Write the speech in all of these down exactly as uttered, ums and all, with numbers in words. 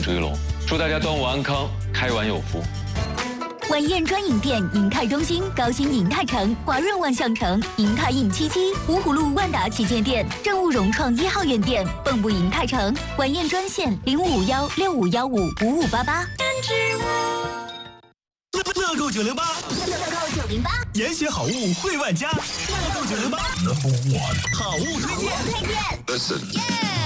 追龙。祝大家端午安康，开碗有福。 晚宴专营店：银泰中心、高新银泰城、华润万象城、银泰印七七、芜湖路万达旗舰店、正务融创一号院店、蚌埠银泰城。晚宴专线：零五五幺六五幺五五五八八。 乐购九零八， 乐购九零八， 严选好物惠万家。乐购九零八 ，Number One， 好物推荐。 推荐。 Listen。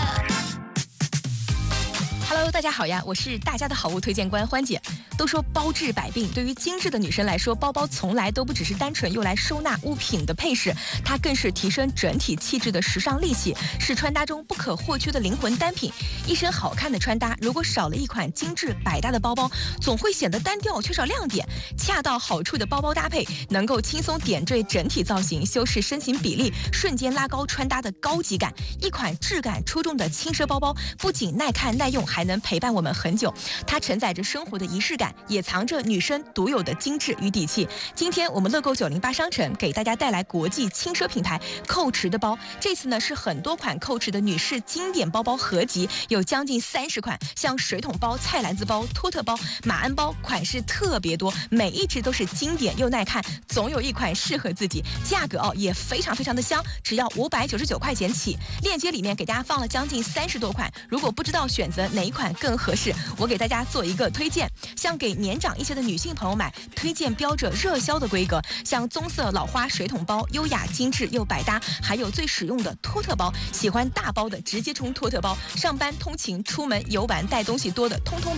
Hello， 大家好呀，我是大家的好物推荐官欢姐。都说包治百病，对于精致的女生来说，包包从来都不只是单纯用来收纳物品的配饰，它更是提升整体气质的时尚利器，是穿搭中不可或缺的灵魂单品。一身好看的穿搭，如果少了一款精致百搭的包包，总会显得单调，缺少亮点。恰到好处的包包搭配，能够轻松点缀整体造型，修饰身形比例，瞬间拉高穿搭的高级感。一款质感出众的轻奢包包，不仅耐看耐用，还能陪伴我们很久。它承载着生活的仪式感，也藏着女生独有的精致与底气。今天我们乐购九零八商城给大家带来国际轻奢品牌Coach的包，这次呢是很多款Coach的女士经典包包合集，有将近三十款，像水桶包、菜篮子包、托特包、马鞍包，款式特别多，每一只都是经典又耐看，总有一款适合自己。价格哦也非常非常的香，只要五百九十九块钱起。链接里面给大家放了将近三十多款，如果不知道选择哪一款更合适，我给大家做一个推荐。像给年长一些的女性朋友买，推荐标着热销的规格，像棕色老花水桶包，优雅精致又百搭，还有最实用的托特包，喜欢大包的直接冲托特包，上班通勤出门游玩带东西多的通通